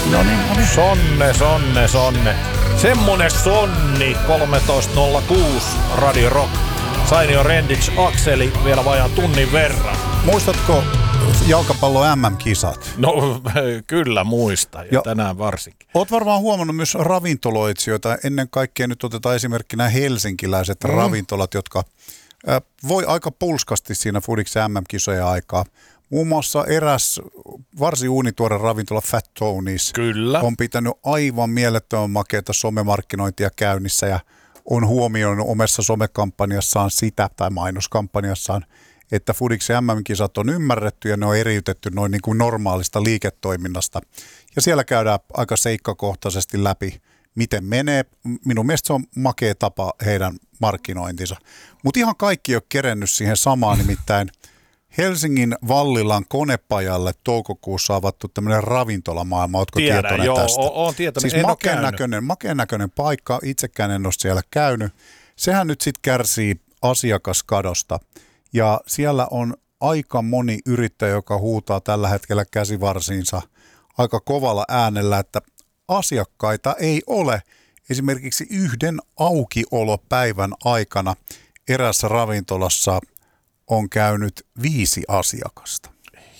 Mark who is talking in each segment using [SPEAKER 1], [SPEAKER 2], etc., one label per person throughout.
[SPEAKER 1] No niin. Sonne. Semmonen sonni 13.06 Radio Rock. Sainio Rendits Akseli vielä vajaan tunnin verran.
[SPEAKER 2] Muistatko jalkapallo MM-kisat?
[SPEAKER 1] No kyllä muista ja tänään varsinkin.
[SPEAKER 2] Oot varmaan huomannut myös ravintoloitsijoita. Ennen kaikkea nyt otetaan esimerkkinä helsinkiläiset ravintolat, jotka voi aika pulskasti siinä Foodiksen MM-kisojen aikaa. Muun muassa eräs varsin uunituore ravintola Fat Tony's on pitänyt aivan mielettömän makeata somemarkkinointia käynnissä ja on huomioinut omassa somekampanjassaan sitä, tai mainoskampanjassaan, että Foodiksen MM-kisat on ymmärretty ja ne on eriytetty noin niin kuin normaalista liiketoiminnasta. Ja siellä käydään aika seikkakohtaisesti läpi, miten menee. Minun mielestä se on makea tapa heidän markkinointinsa. Mutta ihan kaikki ei ole kerennyt siihen samaan, nimittäin Helsingin Vallilan konepajalle toukokuussa avattu tämmöinen ravintolamaailma. Ootko tietoinen tästä?
[SPEAKER 1] Oon tietoinen.
[SPEAKER 2] Siis makeen näköinen paikka, itsekään en ole siellä käynyt. Sehän nyt sitten kärsii asiakaskadosta ja siellä on aika moni yrittäjä, joka huutaa tällä hetkellä käsivarsiinsa aika kovalla äänellä, että asiakkaita ei ole. Esimerkiksi yhden aukiolopäivän aikana erässä ravintolassa on käynyt 5 asiakasta.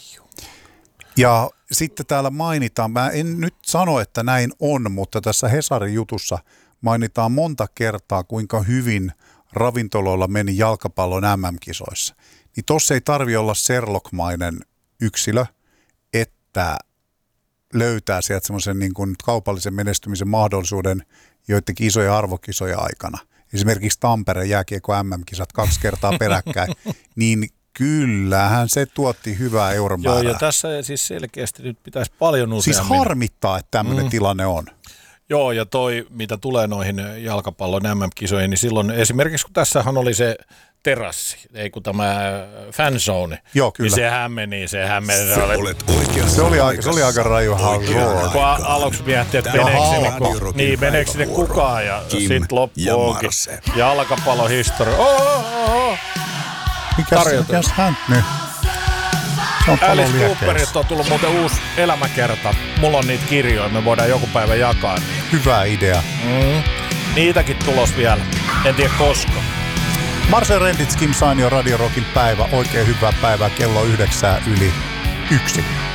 [SPEAKER 2] Ja sitten täällä mainitaan, mä en nyt sano, että näin on, mutta tässä Hesarin jutussa mainitaan monta kertaa, kuinka hyvin ravintoloilla meni jalkapallon MM-kisoissa. Niin tossa ei tarvitse olla Sherlock-mainen yksilö, että löytää sieltä semmoisen niin kuin kaupallisen menestymisen mahdollisuuden joidenkin isojen arvokisojen aikana. Esimerkiksi Tampereen jääkiekko MM-kisat 2 kertaa peräkkäin, niin kyllähän se tuotti hyvää euromäärää.
[SPEAKER 1] Joo, ja tässä siis selkeästi nyt pitäisi paljon useammin.
[SPEAKER 2] Siis harmittaa, että tämmöinen tilanne on.
[SPEAKER 1] Joo, ja toi, mitä tulee noihin jalkapallon MM-kisoihin, niin silloin esimerkiksi, kun tässähän oli se terassi, ei kun tämä fanzone,
[SPEAKER 2] joo, kyllä.
[SPEAKER 1] Niin sehän meni. Se
[SPEAKER 2] oli aika raju halua.
[SPEAKER 1] Kun aluksi miettii, että meneekö sinne kukaan, ja sitten loppu onkin jalkapallohistoria.
[SPEAKER 2] Mikäs hän nyt?
[SPEAKER 1] Alice Cooperilta on tullut muuten uusi elämäkerta. Mulla on niitä kirjoja, me voidaan joku päivä jakaa niitä.
[SPEAKER 2] Hyvä idea.
[SPEAKER 1] Niitäkin tulos vielä, en tiedä koska.
[SPEAKER 2] Marcel Rendits, Kim Sainio, Radio Rockin päivä. Oikein hyvää päivää, kello 9:01.